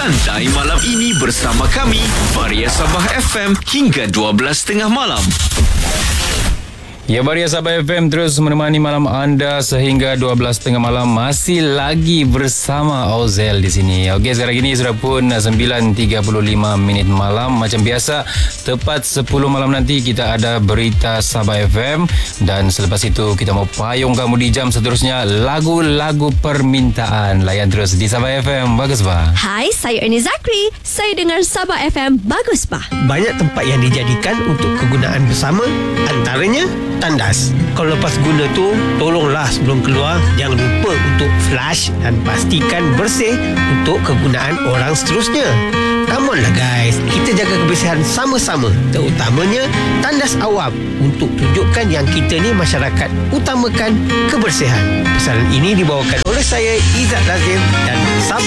Santai malam ini bersama kami, Varia Sabah FM hingga 12.30 malam. Ya, Varia Sabah FM terus menemani malam anda sehingga 12.30 malam. Masih lagi bersama Ozel di sini. Okey, sekarang ini sudah pun 9.35 minit malam. Macam biasa, tepat 10 malam nanti kita ada Berita Sabah FM. Dan selepas itu kita mau payung kamu di jam seterusnya, lagu-lagu permintaan. Layan terus di Sabah FM. Bagus, Pak. Hai, saya Ernie Zakri. Saya dengar Sabah FM. Bagus, Pak. Banyak tempat yang dijadikan untuk kegunaan bersama, antaranya tandas. Kalau lepas guna tu, tolonglah sebelum keluar jangan lupa untuk flush dan pastikan bersih untuk kegunaan orang seterusnya. Come on lah guys, kita jaga kebersihan sama-sama, terutamanya tandas awam, untuk tunjukkan yang kita ni masyarakat utamakan kebersihan. Pesanan ini dibawakan oleh saya, Izzat Lazim, dan